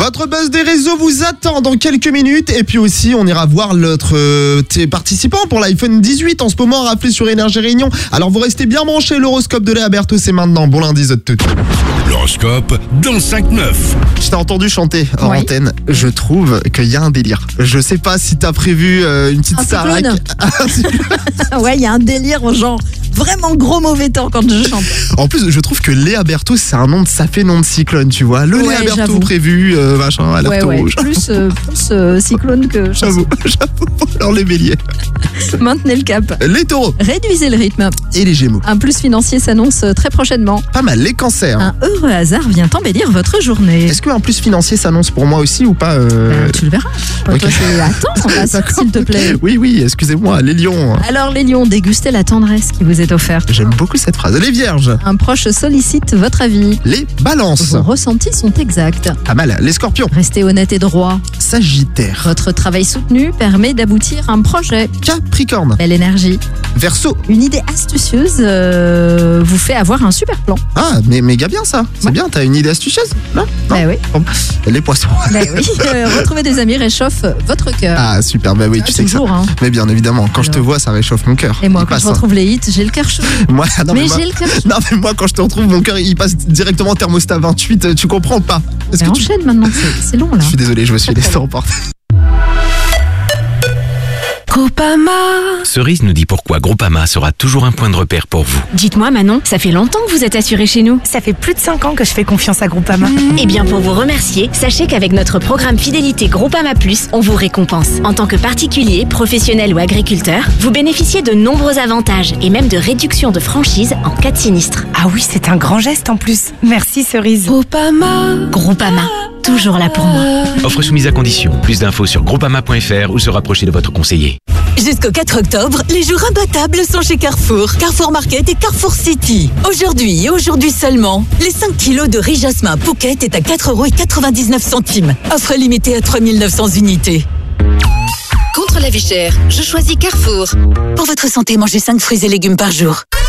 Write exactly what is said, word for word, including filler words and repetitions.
Votre buzz des réseaux vous attend dans quelques minutes. Et puis aussi, on ira voir notre euh, t- participant pour l'iPhone dix-huit en ce moment raflé sur Énergie Réunion. Alors vous restez bien branchés, l'horoscope de Léa Berthaud, c'est maintenant. Bon lundi, zot tout. L'horoscope dans cinq neuf. Je t'ai entendu chanter en Oui. antenne. Je trouve qu'il y a un délire. Je sais pas si t'as prévu euh, une petite Un starac. cyclone. Ouais, il y a un délire genre vraiment gros mauvais temps quand je chante. En plus, je trouve que Léa Berthaud, c'est un nom de, ça fait nom de cyclone, tu vois. Le Ouais, Léa Berthaud j'avoue. prévu, euh, machin, alerte Ouais, ouais. rouge. Plus, euh, plus euh, cyclone que chanson. J'avoue, j'avoue. Alors les béliers, Maintenez le cap. les taureaux Réduisez le rythme. et les gémeaux. Un plus financier s'annonce très prochainement. Pas mal, les cancers. Un heureux hasard vient embellir votre journée. Est-ce qu'un plus financier s'annonce pour moi aussi ou pas euh... Ben, tu le verras. ok. Toi, c'est... Attends, là, D'accord. s'il te plaît. Oui, oui, excusez-moi, les lions. Alors les lions, dégustez la tendresse qui vous est offerte. J'aime beaucoup cette phrase. Les vierges, Un proche sollicite votre avis. les balances. Vos ressentis sont exacts. Pas mal, les scorpions. Restez honnête et droit. Sagittaire, Votre travail soutenu permet d'aboutir à un projet. capricorne, Belle énergie. verseau. Une idée astucieuse euh, vous fait avoir un super plan. Ah, mais méga bien ça. C'est Ouais. bien, t'as une idée astucieuse là non Bah oui. Bon. Les poissons. Bah oui. Euh, retrouver des amis réchauffe votre cœur. Ah, super, bah oui, tu sais que ça. Toujours, hein. Mais bien évidemment, quand je te Alors. vois, ça réchauffe mon cœur. Et moi, Il quand passe, je hein. retrouve les hits, j'ai le cœur chaud. Moi, non, mais Mais moi- j'ai le cœur chaud. non, mais moi, quand je te retrouve, mon cœur, il passe directement thermostat vingt-huit. Tu comprends pas? Est-ce Mais que tu... enchaîne maintenant, c'est, c'est long là. Je suis désolé, je me suis laissé emporter. Groupama. Cerise nous dit pourquoi Groupama sera toujours un point de repère pour vous. Dites-moi Manon, ça fait longtemps que vous êtes assuré chez nous. Ça fait plus de cinq ans que je fais confiance à Groupama. Eh bien pour vous remercier, sachez qu'avec notre programme fidélité Groupama Plus, on vous récompense. En tant que particulier, professionnel ou agriculteur, vous bénéficiez de nombreux avantages et même de réductions de franchise en cas de sinistre. Ah oui, c'est un grand geste en plus. Merci Cerise. Groupama. Groupama, toujours là pour moi. Offre soumise à condition. Plus d'infos sur groupama point f r ou se rapprocher de votre conseiller. Jusqu'au quatre octobre, les jours imbattables sont chez Carrefour. Carrefour Market et Carrefour City. Aujourd'hui et aujourd'hui seulement, les cinq kilos de riz jasmin Pouquet est à quatre euros quatre-vingt-dix-neuf. Offre limitée à trois mille neuf cents unités. Contre la vie chère, je choisis Carrefour. Pour votre santé, mangez cinq fruits et légumes par jour.